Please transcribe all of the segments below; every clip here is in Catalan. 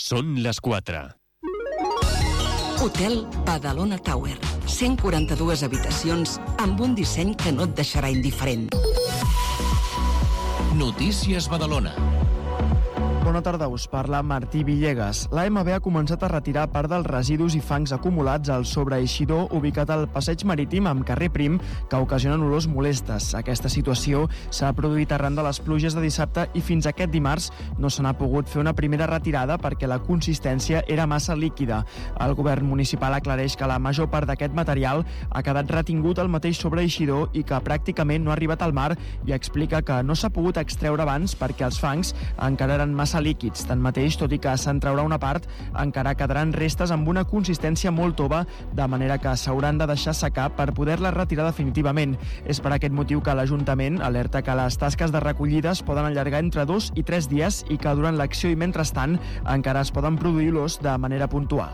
Són les 4. Hotel Badalona Tower. 142 habitacions amb un disseny que no et deixarà indiferent. Notícies Badalona. Bona tarda, us parla Martí Villegas. L'AMB ha començat a retirar part dels residus i fangs acumulats al sobreeixidor ubicat al passeig marítim amb carrer Prim, que ocasionen olors molestes. Aquesta situació s'ha produït arran de les pluges de dissabte i fins aquest dimarts no se n'ha pogut fer una primera retirada perquè la consistència era massa líquida. El govern municipal aclareix que la major part d'aquest material ha quedat retingut al mateix sobreeixidor i que pràcticament no ha arribat al mar, i explica que no s'ha pogut extreure abans perquè els fangs encara eren massa líquids. Tanmateix, tot i que se'n traurà una part, encara quedaran restes amb una consistència molt tova, de manera que s'hauran de deixar secar per poder-les retirar definitivament. És per aquest motiu que l'Ajuntament alerta que les tasques de recollida es poden allargar entre 2 i 3 dies i que durant l'acció i mentrestant encara es poden produir olors de manera puntual.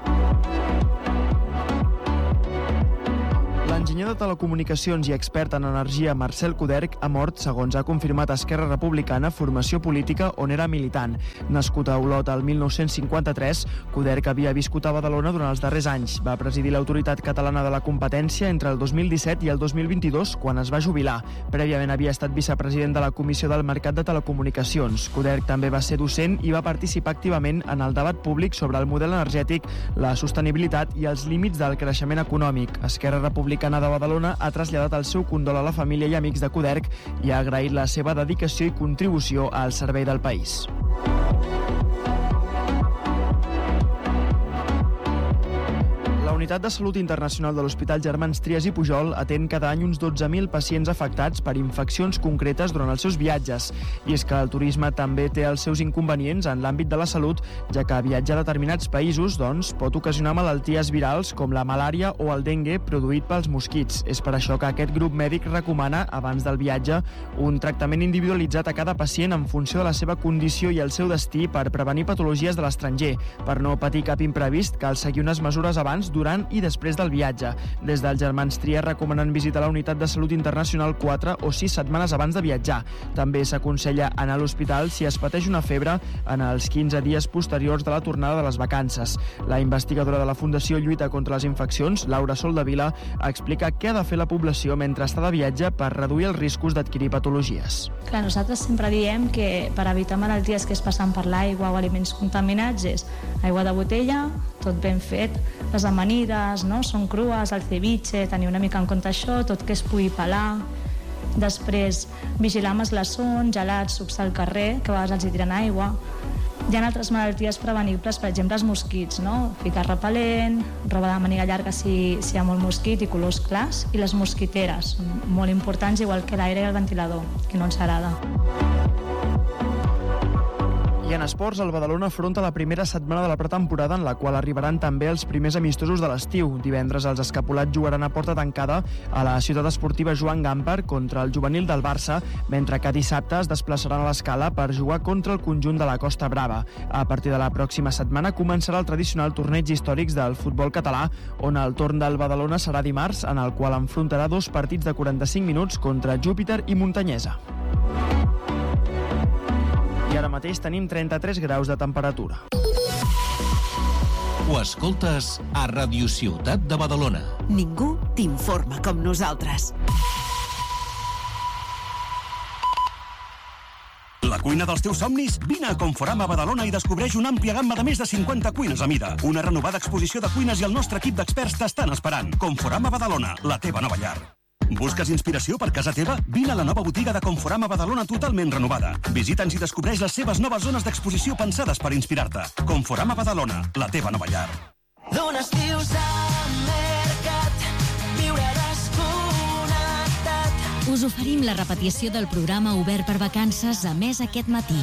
L'enginyer de telecomunicacions i expert en energia Marcel Coderch ha mort, segons ha confirmat Esquerra Republicana, formació política on era militant. Nascut a Olot el 1953, Coderch havia viscut a Badalona durant els darrers anys. Va presidir l'Autoritat Catalana de la Competència entre el 2017 i el 2022, quan es va jubilar. Prèviament havia estat vicepresident de la Comissió del Mercat de Telecomunicacions. Coderch també va ser docent i va participar activament en el debat públic sobre el model energètic, la sostenibilitat i els límits del creixement econòmic. Esquerra Republicana de Badalona ha traslladat el seu condol a la família i amics de Coderch i ha agraït la seva dedicació i contribució al servei del país. La Unitat de Salut Internacional de l'Hospital Germans Trias i Pujol atén cada any uns 12.000 pacients afectats per infeccions concretes durant els seus viatges. I és que el turisme també té els seus inconvenients en l'àmbit de la salut, ja que viatjar a determinats països pot ocasionar malalties virals com la malària o el dengue produït pels mosquits. És per això que aquest grup mèdic recomana, abans del viatge, un tractament individualitzat a cada pacient en funció de la seva condició i el seu destí per prevenir patologies de l'estranger. Per no patir cap imprevist, cal seguir unes mesures abans, durant i després del viatge. Des dels Germans Trias recomanen visitar la Unitat de Salut Internacional 4 o 6 setmanes abans de viatjar. També s'aconsella anar a l'hospital si es pateix una febre en els 15 dies posteriors de la tornada de les vacances. La investigadora de la Fundació Lluita contra les Infeccions, Laura Soldevila, explica què ha de fer la població mentre està de viatge per reduir els riscos d'adquirir patologies. Clar, nosaltres sempre diem que per evitar malalties que es passen per l'aigua o aliments contaminats és aigua de botella, tot ben fet, les amanides, no? Són crues, el ceviche, tenir una mica en compte això, tot que es pugui pelar. Després, vigilar amb esglaçons, gelats, sucs al carrer, que a vegades els hi tiren aigua. Hi ha altres malalties prevenibles, per exemple, els mosquits, no? Ficar repel·lent, roba de màniga llarga si hi ha molt mosquit i colors clars, i les mosquiteres, molt importants, igual que l'aire i el ventilador, que no ens agrada. I en esports, el Badalona afronta la primera setmana de la pretemporada, en la qual arribaran també els primers amistosos de l'estiu. Divendres els escapulats jugaran a porta tancada a la ciutat esportiva Joan Gamper contra el juvenil del Barça, mentre que dissabte es desplaçaran a l'Escala per jugar contra el conjunt de la Costa Brava. A partir de la pròxima setmana començarà el tradicional torneig històrics del futbol català, on el torn del Badalona serà dimarts, en el qual enfrontarà 2 partits de 45 minuts contra Júpiter i Muntanyesa. I ara mateix tenim 33 graus de temperatura. Ho escoltes a Radio Ciutat de Badalona. Ningú t'informa com nosaltres. La cuina dels teus somnis? Vine a Conforama Badalona i descobreix una àmplia gamma de més de 50 cuines a mida. Una renovada exposició de cuines i el nostre equip d'experts t'estan esperant. Conforama Badalona, la teva nova llar. Busques inspiració per casa teva? Vine a la nova botiga de Conforama Badalona totalment renovada. Visita'ns i descobreix les seves noves zones d'exposició pensades per inspirar-te. Conforama Badalona, la teva nova llar. D'un estiu al mercat, viure desconnectat. Us oferim la repetició del programa Obert per Vacances a Més aquest matí.